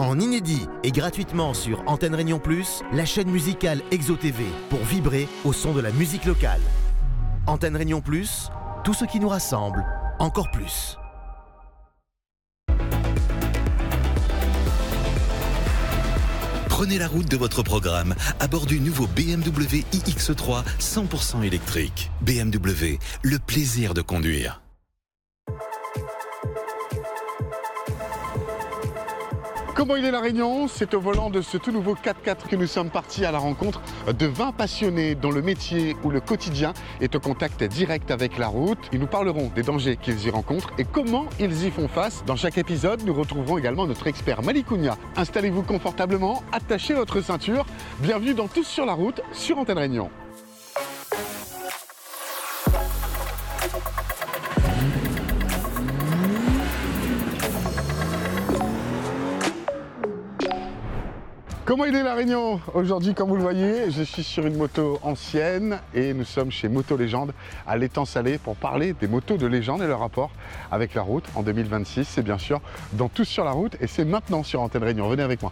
En inédit et gratuitement sur Antenne Réunion Plus, la chaîne musicale Exo TV pour vibrer au son de la musique locale. Antenne Réunion Plus, tout ce qui nous rassemble, encore plus. Prenez la route de votre programme à bord du nouveau BMW iX3 100% électrique. BMW, le plaisir de conduire. Comment il est la Réunion? C'est au volant de ce tout nouveau 4x4 que nous sommes partis à la rencontre de 20 passionnés dont le métier ou le quotidien est au contact direct avec la route. Ils nous parleront des dangers qu'ils y rencontrent et comment ils y font face. Dans chaque épisode, nous retrouverons également notre expert Malikounia. Installez-vous confortablement, attachez votre ceinture. Bienvenue dans Tous sur la route sur Antenne Réunion. Comment il est la Réunion? Aujourd'hui, comme vous le voyez, je suis sur une moto ancienne et nous sommes chez Moto Légende à l'Étang Salé pour parler des motos de légende et leur rapport avec la route en 2026. C'est bien sûr dans Tous sur la route et c'est maintenant sur Antenne Réunion. Venez avec moi.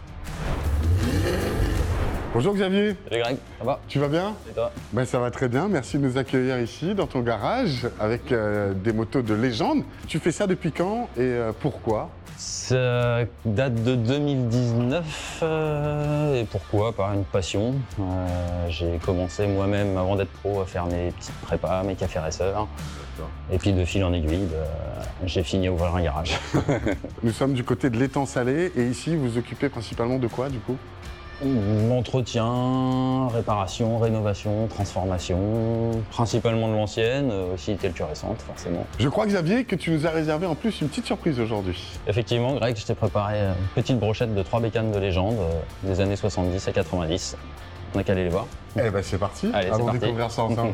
Bonjour Xavier. Salut Greg, ça va? Tu vas bien? Et toi? Ben, ça va très bien, merci de nous accueillir ici dans ton garage avec des motos de légende. Tu fais ça depuis quand et pourquoi? Ça date de 2019 et pourquoi? Par une passion. J'ai commencé moi-même avant d'être pro à faire mes petites prépas, mes cafés raceurs. Et puis de fil en aiguille, j'ai fini à ouvrir un garage. Nous sommes du côté de l'Étang Salé et ici vous vous occupez principalement de quoi du coup? Entretien, réparation, rénovation, transformation, principalement de l'ancienne, aussi quelques récentes forcément. Je crois Xavier que tu nous as réservé en plus une petite surprise aujourd'hui. Effectivement Greg, je t'ai préparé une petite brochette de 3 bécanes de légende des années 70 à 90. On a qu'à aller les voir. Eh ben c'est parti, allez, allons découvrir ça ensemble.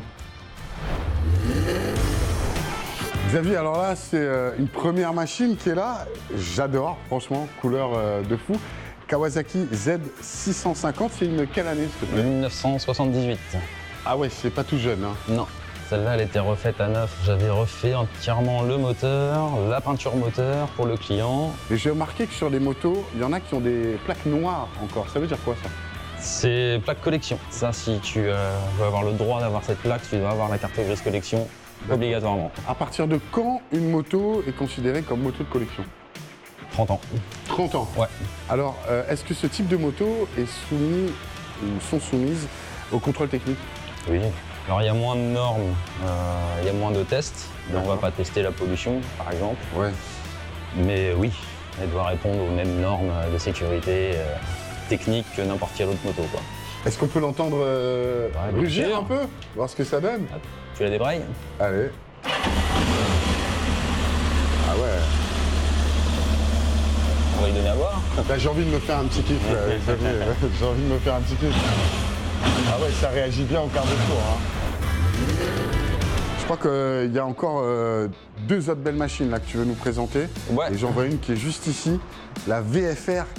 Xavier, alors là c'est une première machine qui est là, j'adore franchement, couleur de fou. Kawasaki Z650, c'est une quelle année s'il te plaît? 1978. Ah ouais, c'est pas tout jeune hein. Non, celle-là elle était refaite à neuf. J'avais refait entièrement le moteur, la peinture moteur pour le client. Et j'ai remarqué que sur les motos, il y en a qui ont des plaques noires encore. Ça veut dire quoi ça? C'est plaque collection. Ça, si tu veux avoir le droit d'avoir cette plaque, tu dois avoir la carte grise collection obligatoirement. À partir de quand une moto est considérée comme moto de collection? 30 ans. 30 ans? Ouais. Alors, est-ce que ce type de moto est soumis ou sont soumises au contrôle technique? Oui. Alors, il y a moins de normes, il y a moins de tests. On ne va pas tester la pollution, par exemple. Ouais. Mais oui, elle doit répondre aux mêmes normes de sécurité technique que n'importe quelle autre moto, quoi. Est-ce qu'on peut l'entendre rugir un peu? Voir ce que ça donne? Tu la débrailles? Allez. Ah ouais. On va lui donner à boire. Là, j'ai envie de me faire un petit kiff, Xavier. J'ai envie de me faire un petit kiff. Ah ouais, ça réagit bien au quart de tour. Hein. Je crois qu'il y a encore deux autres belles machines là que tu veux nous présenter. Ouais. Et j'en vois une qui est juste ici, la VFR